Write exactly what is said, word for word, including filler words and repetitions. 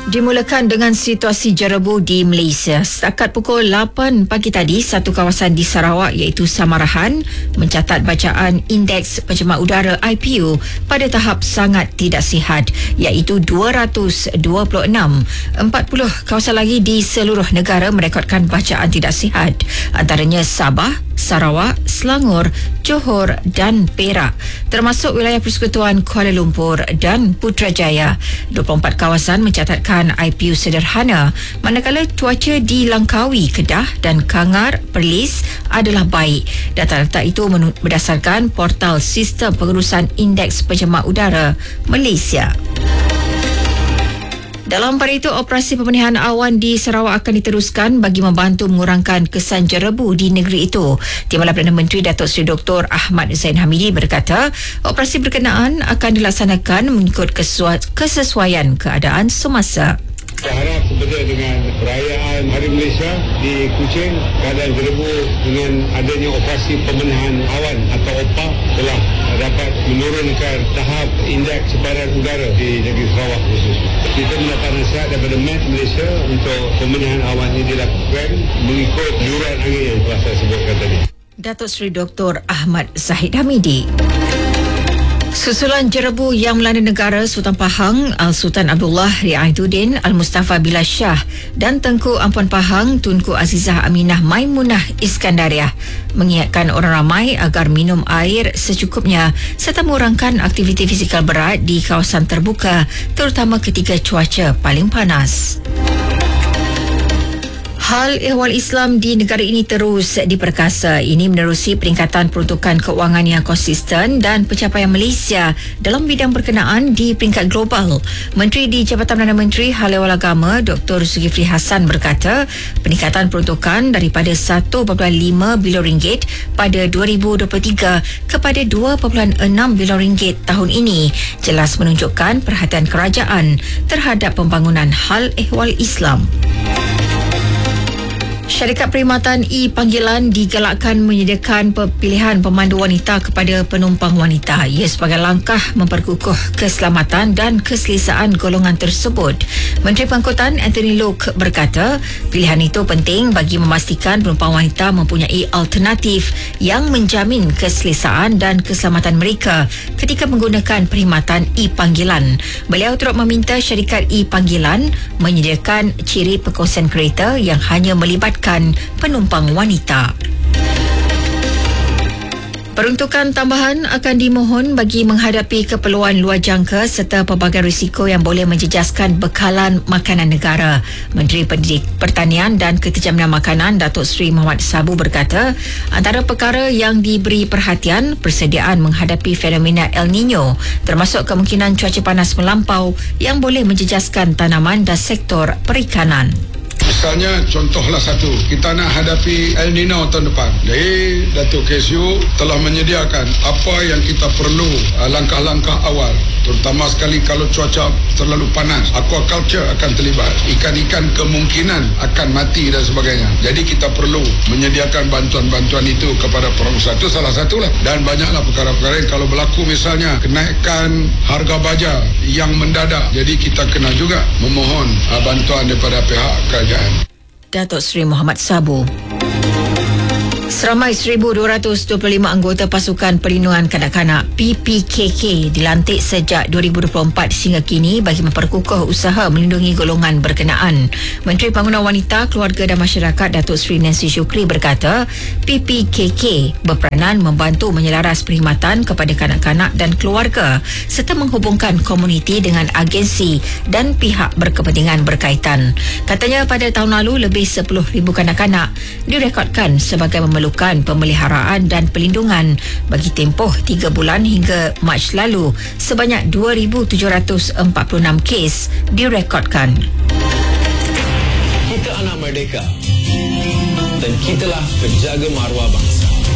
Dimulakan dengan situasi jerebu di Malaysia. Setakat pukul lapan pagi tadi, satu kawasan di Sarawak iaitu Samarahan mencatat bacaan indeks pencemar udara I P U pada tahap sangat tidak sihat iaitu dua ratus dua puluh enam. empat puluh kawasan lagi di seluruh negara merekodkan bacaan tidak sihat, antaranya Sabah, Sarawak, Selangor, Johor dan Perak, termasuk wilayah Persekutuan Kuala Lumpur dan Putrajaya. dua puluh empat kawasan mencatatkan I P U sederhana, manakala cuaca di Langkawi, Kedah dan Kangar, Perlis adalah baik. Data-data itu berdasarkan portal Sistem Pengurusan Indeks Pencemar Udara Malaysia. Dalam pada itu, operasi pemenihan awan di Sarawak akan diteruskan bagi membantu mengurangkan kesan jerebu di negeri itu. Timbalan Perdana Menteri Datuk Seri Doktor Ahmad Zain Hamidi berkata, operasi berkenaan akan dilaksanakan mengikut kesesuaian keadaan semasa. Saya harap sebenarnya dengan perayaan Hari Malaysia di Kuching, keadaan jerebu dengan adanya operasi pemenahan awan atau O P A telah dapat menurunkan tahap indeks sebaran udara di negeri Sarawak khusus. Kita mendapat nasihat daripada Met Malaysia untuk pemenahan awan ini dilakukan mengikut juruan angin yang telah saya sebutkan tadi. Datuk Seri Doktor Ahmad Zahid Hamidi. Susulan jerebu yang melanda negara, Sultan Pahang Al-Sultan Abdullah Riayatuddin Al-Mustafa Bilal Shah dan Tengku Ampuan Pahang Tunku Azizah Aminah Maimunah Iskandariah mengingatkan orang ramai agar minum air secukupnya serta mengurangkan aktiviti fizikal berat di kawasan terbuka, terutama ketika cuaca paling panas. Hal ehwal Islam di negara ini terus diperkasa. Ini menerusi peningkatan peruntukan keuangan yang konsisten dan pencapaian Malaysia dalam bidang berkenaan di peringkat global. Menteri di Jabatan Perdana Menteri Hal Ehwal Agama Doktor Zulkifli Hassan berkata, peningkatan peruntukan daripada satu perpuluhan lima bilion ringgit pada dua ribu dua puluh tiga kepada dua perpuluhan enam bilion ringgit tahun ini jelas menunjukkan perhatian kerajaan terhadap pembangunan hal ehwal Islam. Syarikat Perkhidmatan E-Panggilan digalakkan menyediakan pilihan pemandu wanita kepada penumpang wanita. Ia sebagai langkah memperkukuh keselamatan dan keselesaan golongan tersebut. Menteri Pengangkutan Anthony Loke berkata, pilihan itu penting bagi memastikan penumpang wanita mempunyai alternatif yang menjamin keselesaan dan keselamatan mereka ketika menggunakan perkhidmatan E-Panggilan. Beliau turut meminta syarikat E-Panggilan menyediakan ciri perkongsian kereta yang hanya melibatkan penumpang wanita. Peruntukan tambahan akan dimohon bagi menghadapi keperluan luar jangka serta pelbagai risiko yang boleh menjejaskan bekalan makanan negara. Menteri Pendidik Pertanian dan Keterjaminan Makanan Datuk Seri Mohamad Sabu berkata, antara perkara yang diberi perhatian persediaan menghadapi fenomena El Nino, termasuk kemungkinan cuaca panas melampau yang boleh menjejaskan tanaman dan sektor perikanan. Misalnya, contohlah satu, kita nak hadapi El Nino tahun depan. Jadi, Datuk K S U telah menyediakan apa yang kita perlu, langkah-langkah awal. Terutama sekali kalau cuaca terlalu panas, aquaculture akan terlibat. Ikan-ikan kemungkinan akan mati dan sebagainya. Jadi, kita perlu menyediakan bantuan-bantuan itu kepada pengusaha. Itu salah satulah. Dan banyaklah perkara-perkara yang kalau berlaku, misalnya kenaikan harga baja yang mendadak. Jadi, kita kena juga memohon bantuan daripada pihak kerajaan. Datuk Seri Mohamad Sabu. Seramai seribu dua ratus dua puluh lima anggota pasukan perlindungan kanak-kanak P P K K dilantik sejak dua ribu dua puluh empat sehingga kini bagi memperkukuh usaha melindungi golongan berkenaan. Menteri Pembangunan Wanita, Keluarga dan Masyarakat Datuk Seri Nancy Shukri berkata, P P K K berperanan membantu menyelaras perkhidmatan kepada kanak-kanak dan keluarga serta menghubungkan komuniti dengan agensi dan pihak berkepentingan berkaitan. Katanya pada tahun lalu lebih sepuluh ribu kanak-kanak direkodkan sebagai memerlukan pemeliharaan dan pelindungan bagi tempoh tiga bulan hingga Mac lalu. Sebanyak dua ribu tujuh ratus empat puluh enam kes direkodkan. Kita anak merdeka dan kitalah penjaga maruah bangsa.